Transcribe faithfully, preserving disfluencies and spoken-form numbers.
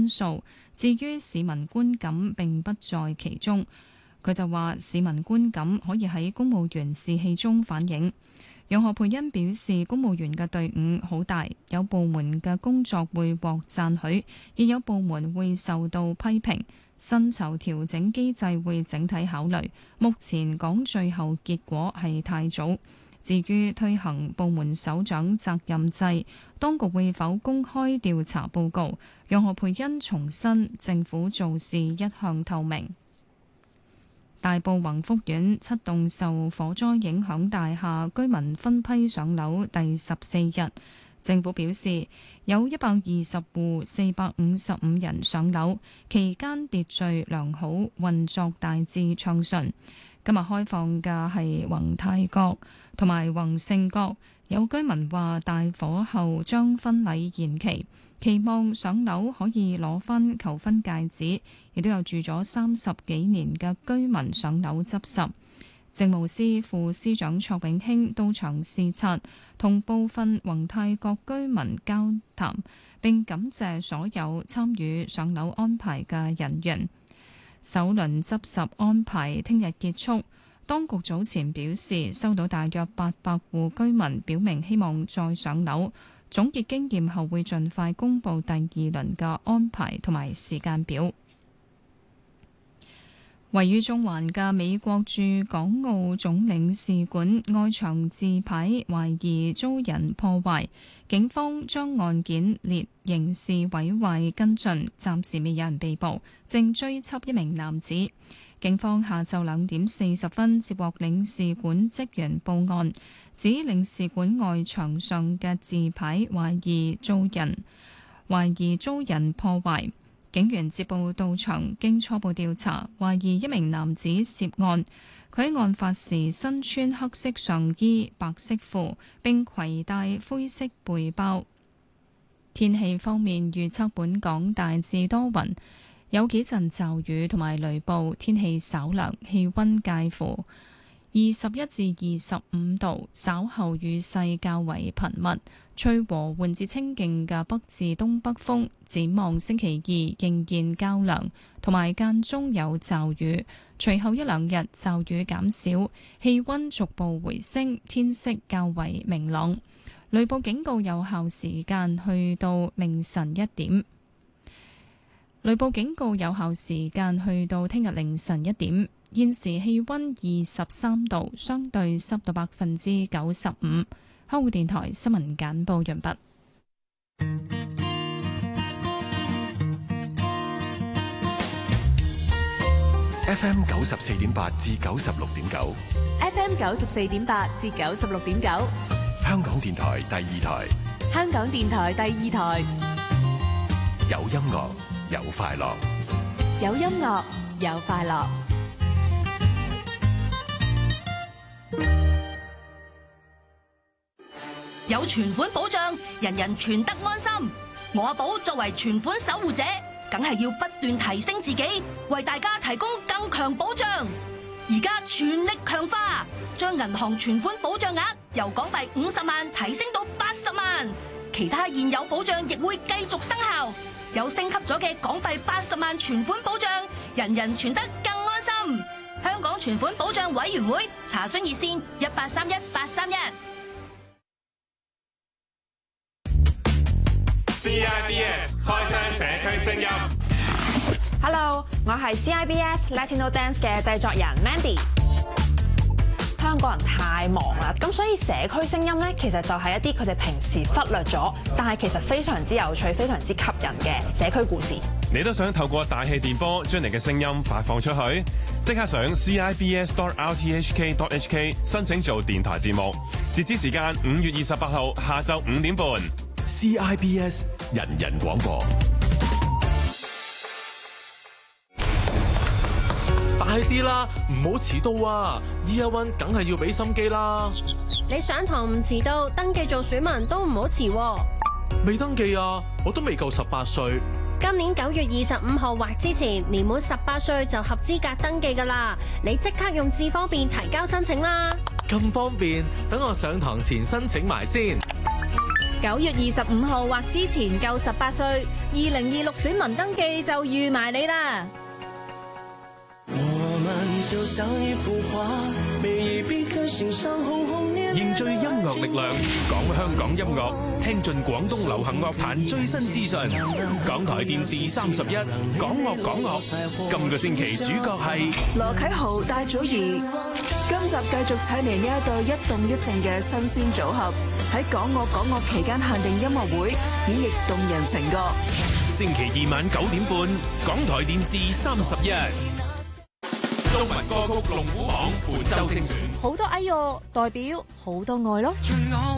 因素，至於市民觀感並不在其中。佢就話市民觀感可以喺公務員士氣中反映。楊何蓓茵表示，公務員嘅隊伍好大，有部門嘅工作會獲讚許，亦有部門會受到批評。薪酬調整機制會整體考慮，目前講最後結果係太早。至於推行部門首長責任制，當局會否公開調查報告？楊何蓓茵重申，政府做事一向透明。大埔宏福苑七棟受火災影響大廈居民分批上樓第十四日，政府表示有一百二十戶四百五十五人上樓，期間秩序良好，運作大致暢順。今日開放嘅係宏泰閣同埋宏盛閣，有居民話大火後將婚禮延期，期望上樓可以攞返求婚戒指，亦都有住咗三十幾年嘅居民上樓執拾。政務司副司長卓永興到場視察，同部分宏泰閣居民交談，並感謝所有參與上樓安排嘅人員。首輪執拾安排聽日結束，當局早前表示收到大約八百戶居民表明希望再上樓，總結經驗後會盡快公佈第二輪嘅安排同埋時間表。位於中環嘅美國駐港澳總領事館外牆字牌懷疑遭人破壞，警方將案件列刑事毀壞跟進，暫時未有人被捕，正追緝一名男子。警方下晝兩點四十分接獲領事館職員報案，指領事館外牆上嘅字牌懷疑遭人懷疑遭人破壞。警員接報到場，經初步調查，懷疑一名男子涉案。佢喺案發時身穿黑色上衣、白色褲，並攜帶灰色背包。天氣方面預測本港大致多雲，有幾陣驟雨同埋雷暴，天氣稍涼，氣溫介乎二十一至二十五度，稍後雨勢較為頻密，吹和緩至清勁嘅北至東北風。展望星期二仍然較涼，同埋間中有驟雨，隨後一兩日驟雨減少，氣溫逐步回升，天色較為明朗。雷暴警告有效時間去到凌晨一點。雷暴警告有效時間去到聽日凌晨一點。現時氣溫二十三度，相對濕度百分之九十五。香港電台新聞簡報完畢。 F M 九十四點八至九十六點九 ，F M 九十四點八至九十六點九， 香港電台第二台， 香港電台第二台， 有音樂有快樂， 有音樂有快樂。 有存款保障，人人存得安心。我阿寶作為存款守護者，梗係要不斷提升自己，為大家提供更強保障。而家全力強化，將銀行存款保障額由港幣五十萬提升到八十萬，其他現有保障亦會繼續生效。有升級咗嘅港幣八十萬存款保障，人人存得更安心。香港存款保障委員會查詢熱線一八三一八三一。 C I B S 開箱社區聲音。 Hello， 我係 C I B S Latino Dance 嘅製作人 Mandy。香港人太忙啦，咁所以社區聲音咧，其實就係一啲佢哋平時忽略咗，但係其實非常之有趣、非常之吸引嘅社區故事。 你都想透過大氣電波將你嘅聲音發放出去？即刻上 C I B S dot R T H K dot H K 申請做電台節目，截止時間五月二十八號下晝五點半。 C I B S 人人廣播。 快啲啦，唔好遲到啊 ！Year One 梗係要俾心機啦。 你上堂唔遲到，登記做選民都唔好遲喎。 未登記啊，我都未夠十八歲。 今年九月二十五號或之前，年滿十八歲就合資格登記㗎啦。你即刻用智方便提交申請啦。 咁方便，等我上堂前申請埋先。 九月二十五號或之前夠十八歲，二零二六選民登記就預埋你啦。 凝聚音樂力量，講香港音樂，聽盡廣東流行樂壇最新資訊。港台電視三十一，講樂講樂。今個星期主角係羅啟豪、戴祖儀。今集繼續請嚟呢一對一動一靜嘅新鮮組合，喺港樂講樂期間限定音樂會演繹動人情歌。 星期二晚九點半，港台電視三十一。中文歌曲龍虎榜本周精選， 好多哎唷，代表好多愛咯。